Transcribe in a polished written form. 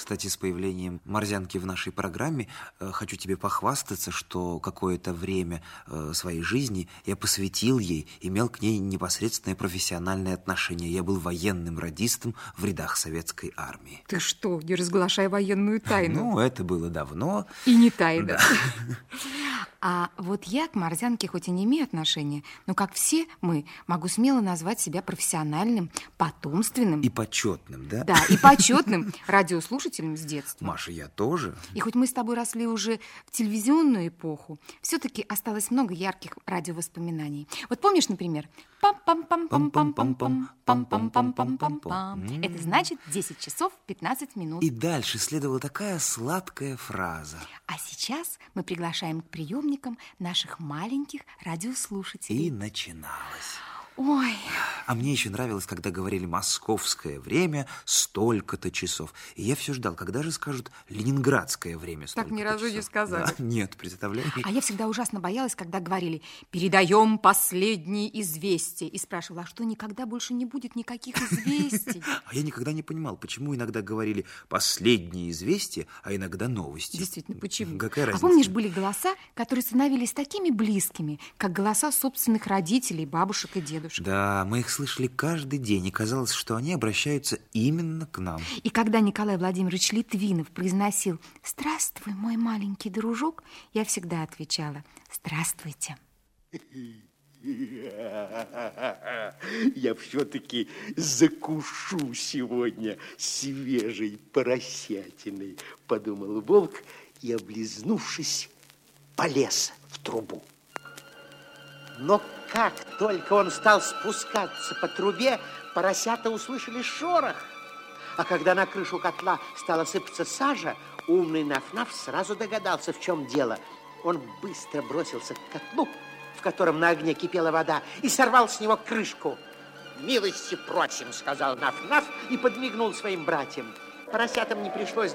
Кстати, с появлением морзянки в нашей программе хочу тебе похвастаться, что какое-то время своей жизни я посвятил ей, имел к ней непосредственное профессиональное отношение. Я был военным радистом в рядах советской армии. Ты что, не разглашай военную тайну? Ну, это было давно. И не тайна. Да. А вот я к морзянке хоть и не имею отношения, но, как все мы, могу смело назвать себя профессиональным, потомственным. И почетным, да? Да, и почетным радиослушателем с детства. Маша, я тоже. И хоть мы с тобой росли уже в телевизионную эпоху, все-таки осталось много ярких радиовоспоминаний. Вот помнишь, например, пам-пам-пам-пам-пам-пам, пам-пам-пам-пам-пам-пам. Это значит 10 часов 15 минут. И дальше следовала такая сладкая фраза. А сейчас мы приглашаем к приемникам наших маленьких радиослушателей. И начиналось. Ой. А мне еще нравилось, когда говорили «московское время» столько-то часов. И я все ждал, когда же скажут «ленинградское время» столько-то Так ни разу часов. не сказали. Да, нет, представляешь? А я всегда ужасно боялась, когда говорили «передаем последние известия». И спрашивала, а что, никогда больше не будет никаких известий? А я никогда не понимал, почему иногда говорили «последние известия», а иногда «новости». Действительно, почему? Какая разница? А помнишь, были голоса, которые становились такими близкими, как голоса собственных родителей, бабушек и дедушек? Да, мы их слышали каждый день, и казалось, что они обращаются именно к нам. И когда Николай Владимирович Литвинов произносил «Здравствуй, мой маленький дружок», я всегда отвечала «Здравствуйте». Я все-таки закушу сегодня свежей поросятиной, подумал волк и, облизнувшись, полез в трубу. Но как только он стал спускаться по трубе, поросята услышали шорох. А когда на крышу котла стала сыпаться сажа, умный Наф-Наф сразу догадался, в чем дело. Он быстро бросился к котлу, в котором на огне кипела вода, и сорвал с него крышку. «Милости просим», — сказал Наф-Наф и подмигнул своим братьям. Поросятам не пришлось